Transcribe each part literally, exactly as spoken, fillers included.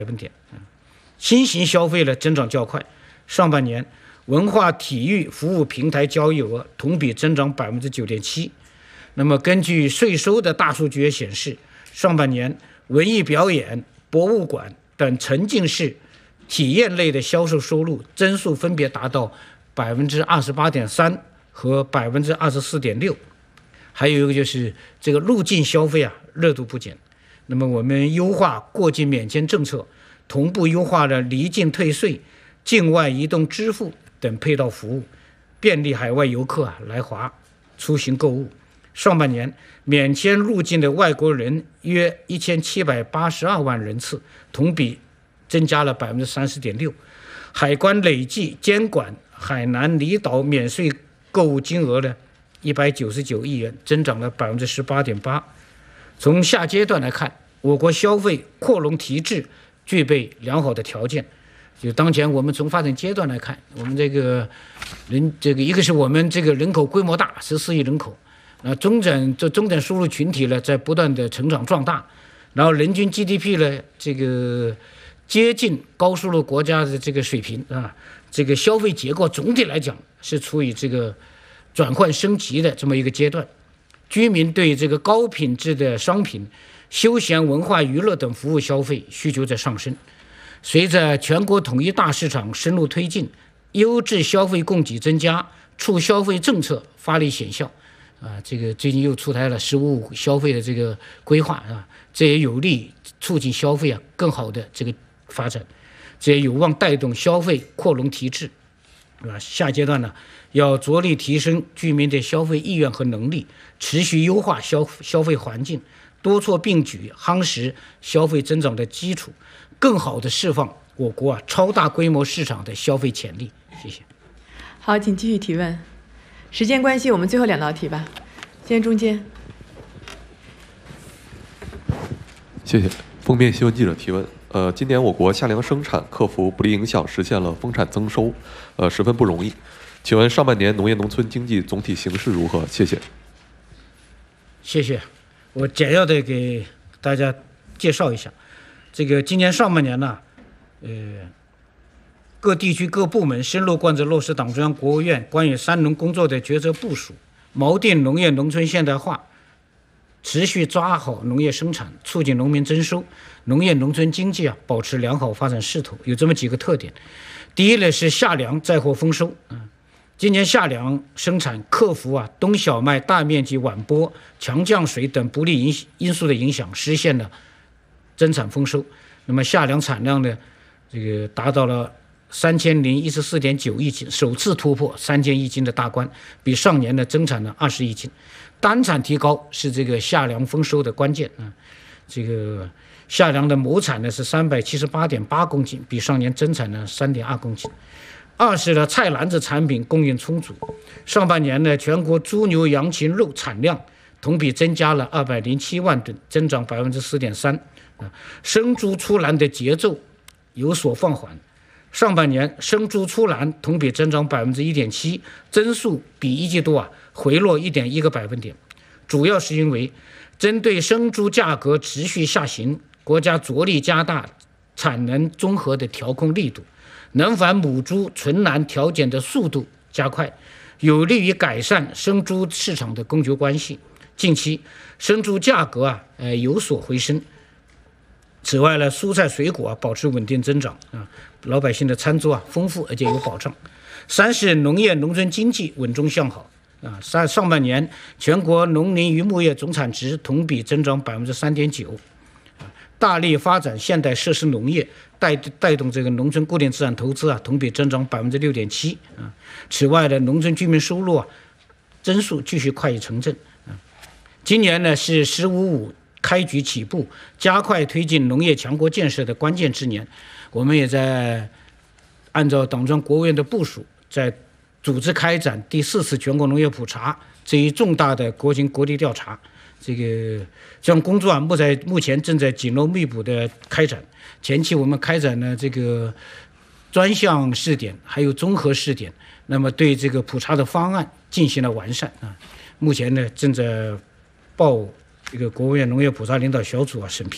百分点。新型消费呢增长较快，上半年文化体育服务平台交易额同比增长百分之九点七。那么根据税收的大数据也显示，上半年文艺表演、博物馆等沉浸式体验类的销售收入增速分别达到百分之二十八点三和百分之二十四点六。还有一个就是这个入境消费啊热度不减。那么我们优化过境免签政策，同步优化了离境退税、境外移动支付等配套服务，便利海外游客啊来华出行购物。上半年免签入境的外国人约一千七百八十二万人次，同比增加了百分之三十点六。海关累计监管海南离岛免税购物金额呢一百九十九亿元，增长了百分之十八点八。从下阶段来看，我国消费扩容提质具备良好的条件。就当前我们从发展阶段来看，我们这个人这个一个是我们这个人口规模大，十四亿人口，那中等这中等收入群体呢在不断的成长壮大，然后人均 G D P 呢这个接近高收入国家的这个水平啊，这个消费结构总体来讲是处于这个转换升级的这么一个阶段。居民对这个高品质的商品、休闲文化娱乐等服务消费需求在上升。随着全国统一大市场深入推进，优质消费供给增加，促消费政策发力显效。啊，这个最近又出台了“十五五”消费的这个规划啊，这也有利促进消费啊更好的这个发展，这也有望带动消费扩容提质。啊，下阶段呢，要着力提升居民的消费意愿和能力，持续优化消消费环境，多措并举，夯实消费增长的基础，更好地释放我国啊超大规模市场的消费潜力。谢谢。 好，请继续提问。时间关系，我们最后两道题吧。先中间。 谢谢。封面新闻记者提问。呃，今年我国夏粮生产克服不利影响，实现了丰产增收，呃，十分不容易。请问上半年农业农村经济总体形势如何？谢谢。 谢谢。我简要的给大家介绍一下，这个今年上半年呢，呃，各地区各部门深入贯彻落实党中央、国务院关于三农工作的决策部署，锚定农业农村现代化，持续抓好农业生产，促进农民增收，农业农村经济啊保持良好发展势头。有这么几个特点。第一呢是夏粮载获丰收，嗯，今年夏粮生产克服啊冬小麦大面积晚播、强降水等不利因因素的影响，实现了增产丰收。那么夏粮产量呢，这个达到了三千零一十四点九亿斤，首次突破三千亿斤的大关，比上年呢增产了二十亿斤。单产提高是这个夏粮丰收的关键啊。这个夏粮的亩产呢是三百七十八点八公斤，比上年增产了三点二公斤。二是呢，菜篮子产品供应充足。上半年呢，全国猪牛羊禽肉产量同比增加了二百零七万吨，增长百分之四点三。啊，生猪出栏的节奏有所放缓。上半年生猪出栏同比增长百分之一点七，增速比一季度啊回落一点一个百分点，主要是因为针对生猪价格持续下行，国家着力加大产能综合的调控力度，能繁母猪存栏调减的速度加快，有利于改善生猪市场的供求关系。近期生猪价格啊呃有所回升。此外呢，蔬菜水果啊保持稳定增长啊，老百姓的餐桌啊丰富而且有保障。三是农业农村经济稳中向好啊，上上半年全国农林渔牧业总产值同比增长百分之三点九，大力发展现代设施农业，带带动这个农村固定资产投资啊同比增长百分之六点七啊。此外呢，农村居民收入啊增速继续快意成正啊。今年呢是“十五五”开局起步，加快推进农业强国建设的关键之年。我们也在按照党中央、国务院的部署，在组织开展第四次全国农业普查这一重大的国情国地调查。这个这项工作啊，目在目前正在紧锣密鼓的开展。前期我们开展了这个专项试点，还有综合试点，那么对这个普查的方案进行了完善啊。目前呢，正在报这个国务院农业普查领导小组啊审批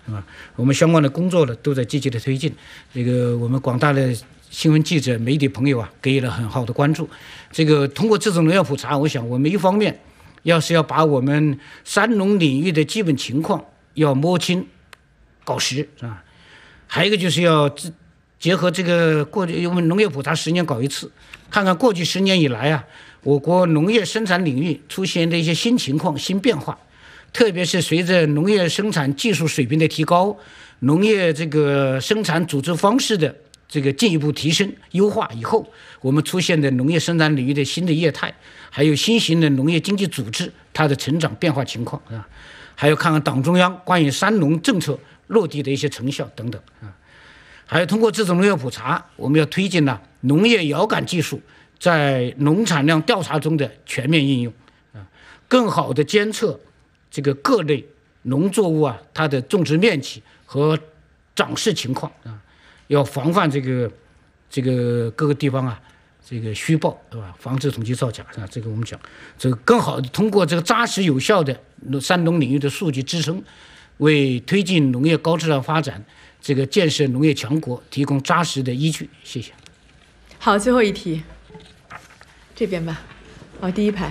啊，我们相关的工作呢都在积极的推进。这个我们广大的新闻记者、媒体朋友啊，给予了很好的关注。这个通过这种农业普查，我想我们一方面要是要把我们三农领域的基本情况要摸清、搞实啊，还有一个就是要结合这个过去，因为农业普查十年搞一次，看看过去十年以来啊，我国农业生产领域出现的一些新情况、新变化。特别是随着农业生产技术水平的提高，农业这个生产组织方式的这个进一步提升优化以后，我们出现的农业生产领域的新的业态，还有新型的农业经济组织它的成长变化情况啊，还有看看党中央关于三农政策落地的一些成效等等啊，还有通过这种农业普查，我们要推进了农业遥感技术在农产量调查中的全面应用啊，更好的监测这个各类农作物啊，它的种植面积和长势情况啊，要防范这个这个各个地方啊这个虚报，对吧？防止统计造假啊，这个我们讲，这个更好的通过这个扎实有效的三农领域的数据支撑，为推进农业高质量发展、这个建设农业强国提供扎实的依据。谢谢。 好，最后一题，这边吧，哦，第一排。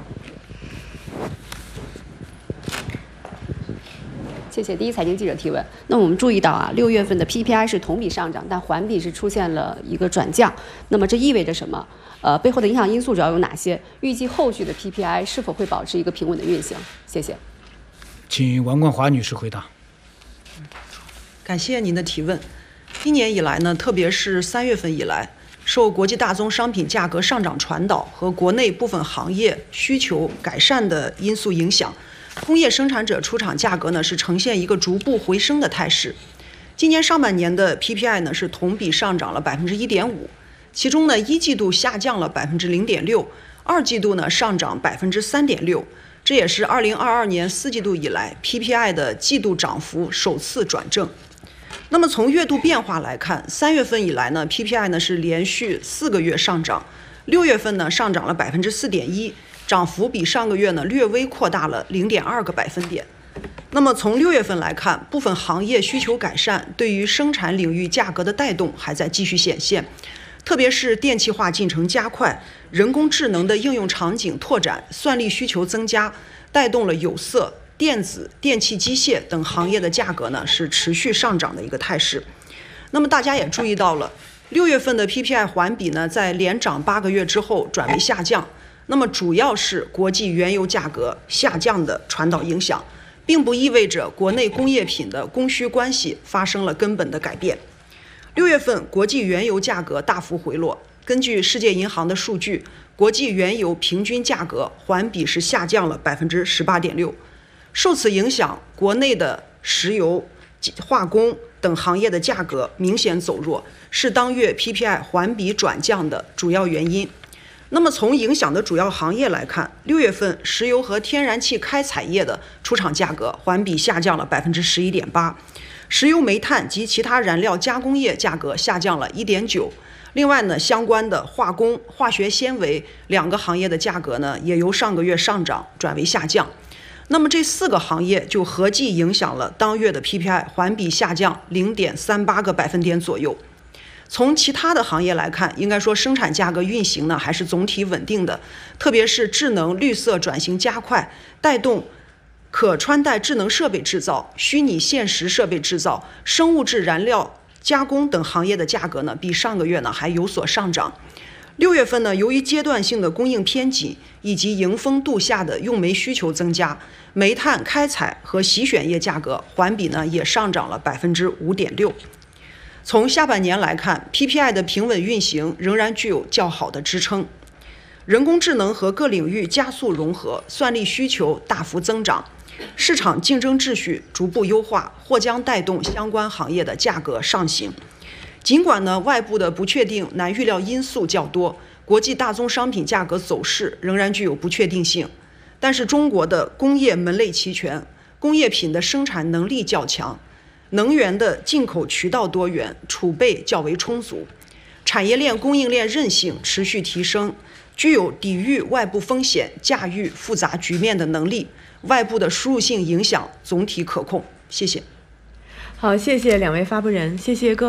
谢谢第一财经记者提问。那我们注意到啊，六月份的 P P I 是同比上涨，但环比是出现了一个转降。那么这意味着什么？呃，背后的影响因素主要有哪些？预计后续的 P P I 是否会保持一个平稳的运行？谢谢。 请王冠华女士回答。 感谢您的提问。一年以来呢，特别是三月份以来，受国际大宗商品价格上涨传导和国内部分行业需求改善的因素影响，工业生产者出厂价格呢是呈现一个逐步回升的态势。今年上半年的 P P I 呢是同比上涨了百分之一点五，其中呢一季度下降了百分之零点六，二季度呢上涨百分之三点六，这也是二零二二年四季度以来 P P I 的季度涨幅首次转正。那么从月度变化来看，三月份以来呢 P P I 呢是连续四个月上涨，六月份呢上涨了百分之四点一。涨幅比上个月呢略微扩大了零点二个百分点。那么从六月份来看，部分行业需求改善对于生产领域价格的带动还在继续显现，特别是电气化进程加快、人工智能的应用场景拓展、算力需求增加，带动了有色、电子、电气机械等行业的价格呢是持续上涨的一个态势。那么大家也注意到了，六月份的 P P I 环比呢在连涨八个月之后转为下降。那么主要是国际原油价格下降的传导影响，并不意味着国内工业品的供需关系发生了根本的改变。六月份国际原油价格大幅回落，根据世界银行的数据，国际原油平均价格环比是下降了百分之十八点六。受此影响，国内的石油、化工等行业的价格明显走弱，是当月 P P I 环比转降的主要原因。那么从影响的主要行业来看，六月份石油和天然气开采业的出厂价格环比下降了百分之十一点八，石油煤炭及其他燃料加工业价格下降了一点九。另外呢，相关的化工、化学纤维两个行业的价格呢，也由上个月上涨转为下降。那么这四个行业就合计影响了当月的 P P I 环比下降零点三八个百分点左右。从其他的行业来看，应该说生产价格运行呢还是总体稳定的，特别是智能绿色转型加快，带动可穿戴智能设备制造、虚拟现实设备制造、生物质燃料加工等行业的价格呢比上个月呢还有所上涨。六月份呢，由于阶段性的供应偏紧以及迎峰度夏的用煤需求增加，煤炭开采和洗选业价格环比呢也上涨了百分之五点六。从下半年来看 ，P P I 的平稳运行仍然具有较好的支撑。人工智能和各领域加速融合，算力需求大幅增长，市场竞争秩序逐步优化，或将带动相关行业的价格上行。尽管呢，外部的不确定难预料因素较多，国际大宗商品价格走势仍然具有不确定性，但是中国的工业门类齐全，工业品的生产能力较强。能源的进口渠道多元，储备较为充足，产业链供应链韧性持续提升，具有抵御外部风险、驾驭复杂局面的能力，外部的输入性影响总体可控。谢谢。 好，谢谢两位发布人，谢谢各位。